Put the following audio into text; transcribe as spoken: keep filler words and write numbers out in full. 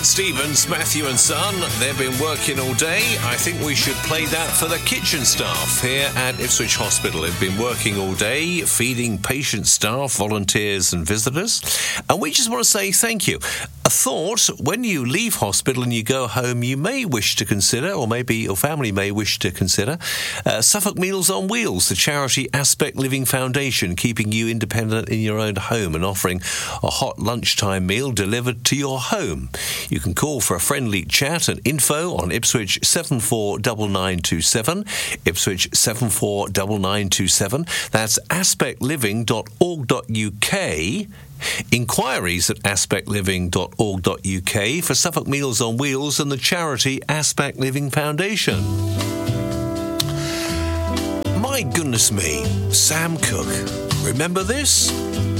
Cat Stevens, Matthew and Son, they've been working all day. I think we should play that for the kitchen staff here at Ipswich Hospital. They've been working all day, feeding patient staff, volunteers and visitors. And we just want to say thank you. A thought, when you leave hospital and you go home, you may wish to consider, or maybe your family may wish to consider, uh, Suffolk Meals on Wheels, the charity Aspect Living Foundation, keeping you independent in your own home and offering a hot lunchtime meal delivered to your home. You can call for a friendly chat and info on Ipswich seven four nine nine two seven, Ipswich seven four nine nine two seven. That's aspect living dot org dot U K. Inquiries at aspect living dot org dot U K for Suffolk Meals on Wheels and the charity Aspect Living Foundation. My goodness me, Sam Cooke. Remember this?